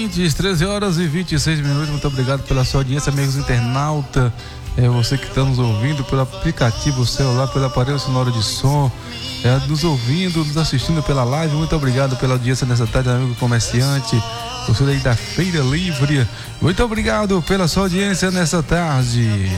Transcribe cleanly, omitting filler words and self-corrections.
ouvintes, 13 horas e 26 minutos. Muito obrigado pela sua audiência, amigos internautas. Você que está nos ouvindo pelo aplicativo celular, pelo aparelho sonoro de som, nos ouvindo, nos assistindo pela live. Muito obrigado pela audiência nessa tarde, amigo comerciante. Você aí da Feira Livre, muito obrigado pela sua audiência nessa tarde.